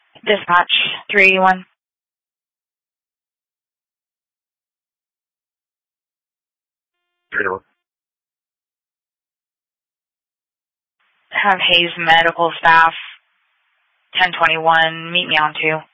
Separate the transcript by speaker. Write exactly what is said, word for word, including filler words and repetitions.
Speaker 1: Dispatch three eighty-one.
Speaker 2: three eighty-one.
Speaker 1: Have Hayes medical staff ten twenty-one meet me on two.